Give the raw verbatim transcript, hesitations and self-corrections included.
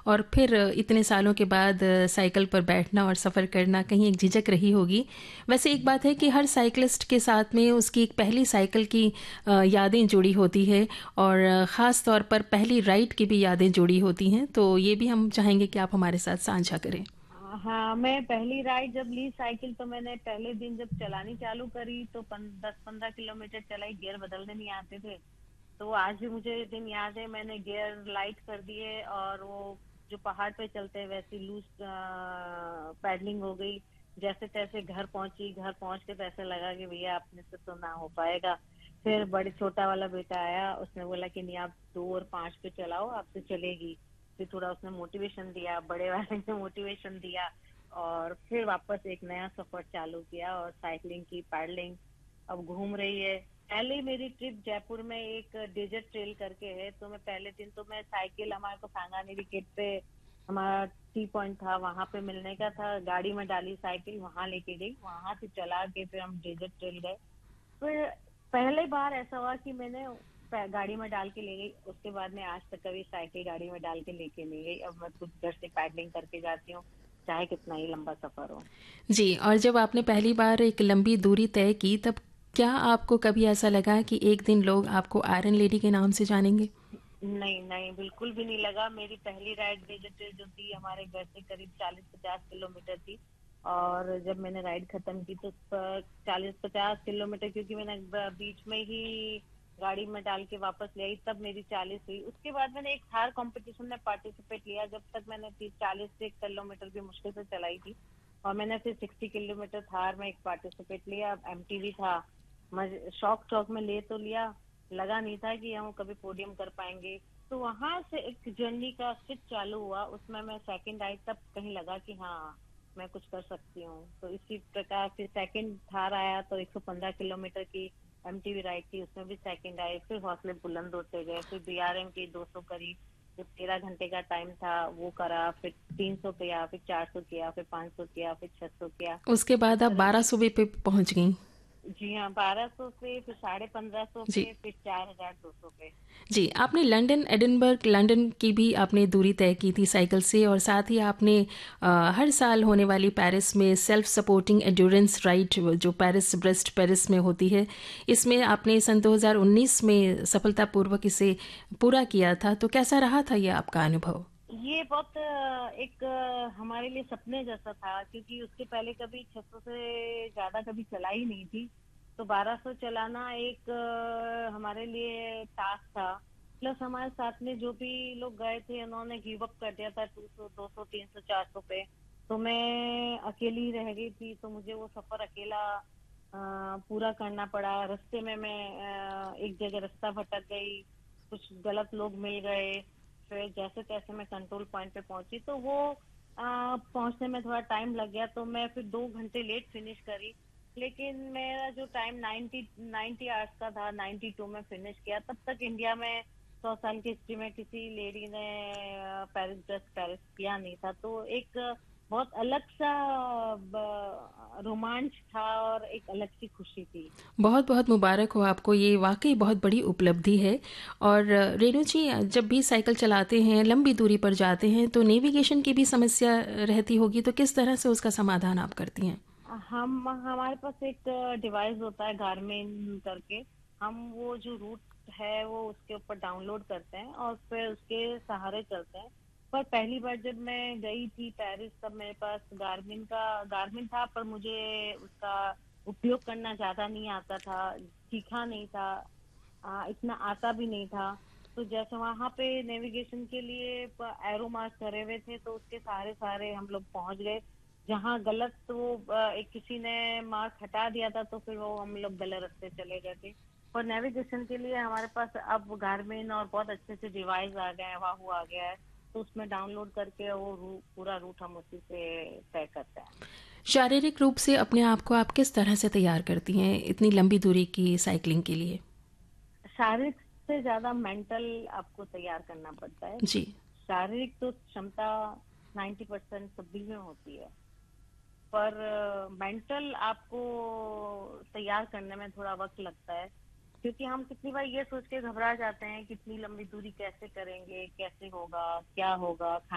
और फिर इतने सालों के बाद साइकिल पर बैठना और सफ़र करना कहीं एक झिझक रही होगी। वैसे एक बात है कि हर साइकिलिस्ट के साथ में उसकी एक पहली साइकिल की अ, यादें जुड़ी होती है और ख़ास तौर पर पहली राइड की भी यादें जुड़ी होती हैं, तो ये भी हम चाहेंगे कि आप हमारे साथ साझा करें। हाँ, मैं पहली राइड जब ली साइकिल तो मैंने पहले दिन जब चलानी चालू करी तो दस पंद्रह किलोमीटर चलाई, गियर बदलने नहीं आते थे। तो आज भी मुझे दिन याद है, मैंने गियर लाइट कर दिए और वो जो पहाड़ पे चलते हैं वैसी लूज पैडलिंग हो गई। जैसे तैसे घर पहुंची, घर पहुंच के तो ऐसे लगा कि भैया अपने से तो ना हो पाएगा। फिर बड़े छोटा वाला बेटा आया, उसने बोला कि नहीं आप दो और पांच पे चलाओ, आपसे चलेगी। फिर थोड़ा उसने मोटिवेशन दिया, बड़े वाले ने मोटिवेशन दिया और फिर वापस एक नया सफर चालू किया और साइकिलिंग की, पैडलिंग अब घूम रही है। पहले मेरी ट्रिप जयपुर में एक डेजर्ट ट्रेल करके है, तो मैं पहले दिन तो मैं साइकिल हमारे को सांगानेरी विकेट पे हमारा टी पॉइंट था, वहां पे मिलने का था, गाड़ी में डाली साइकिल, वहां लेके गई, वहां से चला के फिर हम डेजर्ट ट्रेल गए। फिर पहले बार ऐसा हुआ कि मैंने गाड़ी में डाल के ले गई, उसके बाद में आज तक कभी साइकिल गाड़ी में डाल के लेके नहीं गई। अब मैं खुद घर से पैडलिंग करके जाती हूँ, चाहे कितना ही लंबा सफर हो। जी, और जब आपने पहली बार एक लंबी दूरी तय की, तब क्या आपको कभी ऐसा लगा कि एक दिन लोग आपको आयरन लेडी के नाम से जानेंगे? नहीं नहीं, बिल्कुल भी नहीं लगा। मेरी पहली राइड डेजर्ट जो थी हमारे घर से करीब चालीस पचास किलोमीटर थी, और जब मैंने राइड खत्म की तो चालीस पचास किलोमीटर, क्योंकि मैंने बीच में ही गाड़ी में डाल के वापस ले आई, तब मेरी चालीस हुई। उसके बाद मैंने एक थार कंपटीशन में पार्टिसिपेट लिया, जब तक मैंने तीस चालीस किलोमीटर भी मुश्किल से चलाई थी, और मैंने फिर साठ किलोमीटर थार में एक पार्टिसिपेट लिया। एमटीवी था, शौक शौक में ले तो लिया, लगा नहीं था कि हम कभी पोडियम कर पाएंगे। तो वहां से एक जर्नी का स्विच चालू हुआ, उसमें मैं सेकंड आई, तब कहीं लगा कि हाँ मैं कुछ कर सकती हूँ। तो इसी प्रकार फिर सेकंड थार आया तो एक सौ पंद्रह किलोमीटर की एमटीवी राइड थी, उसमें भी सेकंड आए। फिर हौसले बुलंद होते गए, फिर बीआरएम की दो सौ करी, जो तेरह घंटे का टाइम था वो करा, फिर तीन सौ किया, फिर चार सौ किया, फिर पाँच सौ किया, फिर छह सौ किया। उसके इस बाद आप तरह बारह की, सौ पे पहुंच गईं। जी हाँ, बारह सौ पे, फिर साढ़े पंद्रह सौ जी। पे, फिर चार हजार दो सौ पे। जी, आपने लंदन, एडिनबर्ग, लंदन की भी आपने दूरी तय की थी साइकिल से, और साथ ही आपने अ, हर साल होने वाली पेरिस में सेल्फ सपोर्टिंग एंड्योरेंस राइड, जो पेरिस ब्रेस्ट पेरिस में होती है, इसमें आपने सन दो हज़ार उन्नीस में सफलतापूर्वक इसे पूरा किया था। तो कैसा रहा था ये आपका अनुभव? ये बहुत अ, एक अ, हमारे लिए सपने जैसा था, क्योंकि उसके पहले कभी छह सौ से ज्यादा कभी चला ही नहीं थी। तो बारह सौ चलाना एक अ, हमारे लिए टास्क था। प्लस हमारे साथ में जो भी लोग गए थे उन्होंने गिव अप कर दिया था दो सौ दो सौ तीन सौ चार सौ पे। तो मैं अकेली रह गई थी, तो मुझे वो सफर अकेला अ, पूरा करना पड़ा। रास्ते में मैं अ, एक जगह रास्ता भटक गई, कुछ गलत लोग मिल गए, फिर जैसे तैसे मैं कंट्रोल पॉइंट पे पहुंची। तो वो आ, पहुंचने में थोड़ा टाइम लग गया, तो मैं फिर दो घंटे लेट फिनिश करी। लेकिन मेरा जो टाइम नब्बे नब्बे आवर्स का था, बानवे में फिनिश किया। तब तक इंडिया में सौ साल की हिस्ट्री में किसी लेडी ने आ, पेरिस ब्रेस्ट पेरिस किया नहीं था। तो एक बहुत अलग सा ब- रोमांच था और एक अलग सी खुशी थी। बहुत बहुत मुबारक हो आपको, ये वाकई बहुत बड़ी उपलब्धि है। और रेणु जी, जब भी साइकिल चलाते हैं, लंबी दूरी पर जाते हैं, तो नेविगेशन की भी समस्या रहती होगी, तो किस तरह से उसका समाधान आप करती हैं? हम हमारे पास एक डिवाइस होता है गारमिन करके, हम वो जो रूट है वो उसके ऊपर डाउनलोड करते हैं और फिर उसके सहारे चलते हैं। पर पहली बार जब मैं गई थी पेरिस, तब मेरे पास गारमिन का गारमिन था, पर मुझे उसका उपयोग करना ज्यादा नहीं आता था, सीखा नहीं था, आ, इतना आता भी नहीं था। तो जैसे वहां पे नेविगेशन के लिए एरो मार्क करे हुए थे, तो उसके सहारे सहारे हम लोग पहुंच गए। जहाँ गलत वो अ, एक किसी ने मार्क हटा दिया था, तो फिर वो हम लोग गलत रास्ते चले गए थे। और नेविगेशन के लिए हमारे पास अब गारमिन और बहुत अच्छे से डिवाइस आ गए हैं, वाहू आ गया है, तो उसमें डाउनलोड करके वो रू, पूरा रूट हम उसी से तय करते हैं। शारीरिक रूप से अपने आप को आप किस तरह से तैयार करती हैं इतनी लंबी दूरी की साइकिलिंग के लिए? शारीरिक से ज्यादा मेंटल आपको तैयार करना पड़ता है। जी। शारीरिक तो क्षमता नब्बे परसेंट सभी में होती है, पर मेंटल आपको तैयार करने में थोड़ा वक्त लगता है। क्योंकि हम कितनी बार ये सोच के घबरा जाते हैं, कितनी लंबी दूरी कैसे करेंगे, कैसे होगा, क्या होगा।